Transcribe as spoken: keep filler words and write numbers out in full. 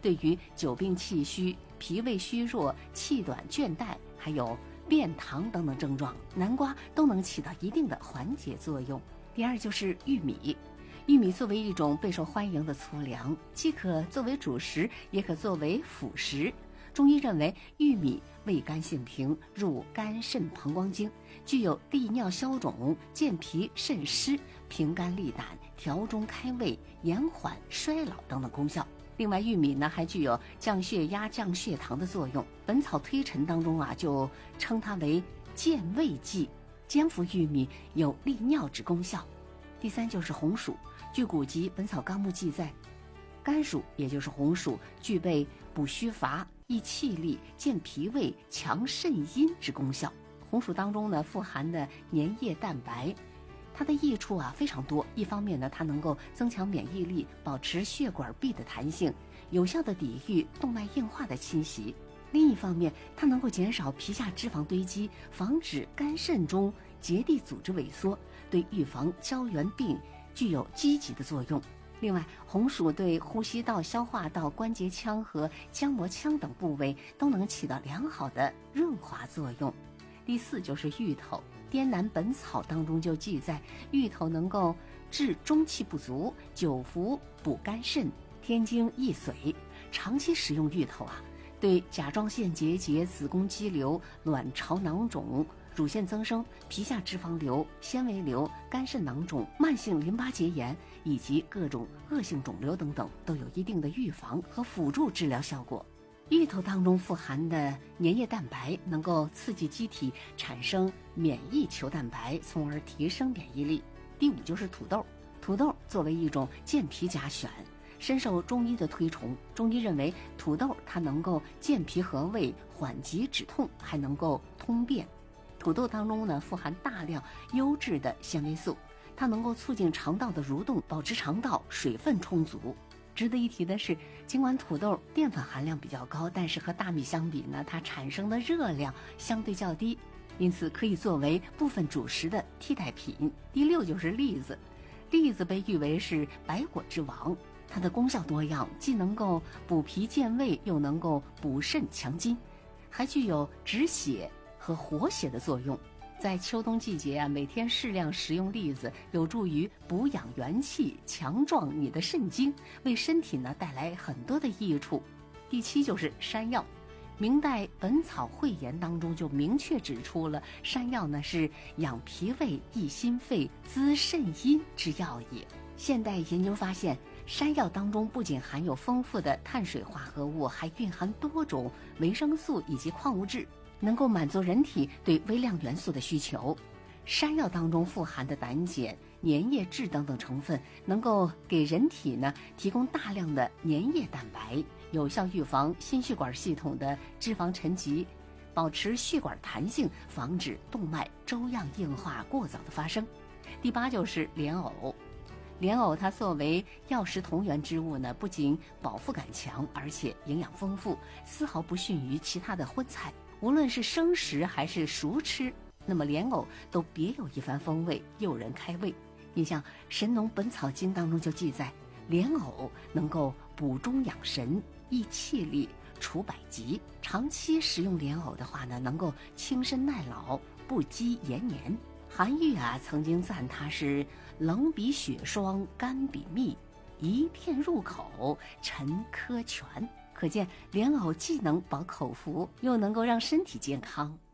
对于久病气虚、脾胃虚弱、气短倦怠，还有便溏等等症状，南瓜都能起到一定的缓解作用。第二就是玉米。玉米作为一种备受欢迎的粗粮，既可作为主食，也可作为辅食。中医认为，玉米味甘性平，入肝肾膀胱经，具有利尿消肿、健脾渗湿、平肝利胆、调中开胃、延缓衰老等等功效。另外，玉米呢还具有降血压、降血糖的作用。《本草推陈》当中啊，就称它为健胃剂，煎服玉米有利尿之功效。第三就是红薯。据古籍《本草纲目》记载，甘薯也就是红薯，具备补虚乏、益气力、健脾胃、强肾阴之功效。红薯当中呢富含的粘液蛋白，它的益处啊非常多。一方面呢，它能够增强免疫力，保持血管壁的弹性，有效的抵御动脉硬化的侵袭。另一方面，它能够减少皮下脂肪堆积，防止肝肾中结缔组织萎缩，对预防胶原病具有积极的作用。另外，红薯对呼吸道、消化道、关节腔和浆膜腔等部位都能起到良好的润滑作用。第四就是芋头。滇南本草当中就记载，芋头能够治中气不足、久服补肝肾、添精益髓。长期食用芋头啊，对甲状腺结节、子宫肌瘤、卵巢囊肿、乳腺增生、皮下脂肪瘤、纤维瘤、肝肾囊肿、慢性淋巴结炎以及各种恶性肿瘤等等，都有一定的预防和辅助治疗效果。芋头当中富含的粘液蛋白能够刺激机体产生免疫球蛋白，从而提升免疫力。第五就是土豆。土豆作为一种健脾甲选，深受中医的推崇。中医认为，土豆它能够健脾和胃、缓急止痛，还能够通便。土豆当中呢富含大量优质的纤维素，它能够促进肠道的蠕动，保持肠道水分充足。值得一提的是，尽管土豆淀粉含量比较高，但是和大米相比呢，它产生的热量相对较低，因此可以作为部分主食的替代品。第六就是栗子。栗子被誉为是百果之王，它的功效多样，既能够补脾健胃，又能够补肾强筋，还具有止血和活血的作用。在秋冬季节啊，每天适量食用栗子，有助于补养元气，强壮你的肾精，为身体呢带来很多的益处。第七就是山药。明代《本草汇言》当中就明确指出了，山药呢是养脾胃、益心肺、滋肾阴之药也。现代研究发现，山药当中不仅含有丰富的碳水化合物，还蕴含多种维生素以及矿物质，能够满足人体对微量元素的需求。山药当中富含的胆碱、粘液质等等成分，能够给人体呢提供大量的粘液蛋白，有效预防心血管系统的脂肪沉积，保持血管弹性，防止动脉粥样硬化过早的发生。第八就是莲藕。莲藕它作为药食同源之物呢，不仅饱腹感强，而且营养丰富，丝毫不逊于其他的荤菜。无论是生食还是熟吃，那么莲藕都别有一番风味，诱人开胃。你像《神农本草经》当中就记载，莲藕能够补中养神、益气力、除百疾。长期食用莲藕的话呢，能够轻身耐老、不积延年。韩愈啊曾经赞它是冷比雪霜，甘比蜜，一片入口，沉珂泉。可见莲藕既能保口福，又能够让身体健康。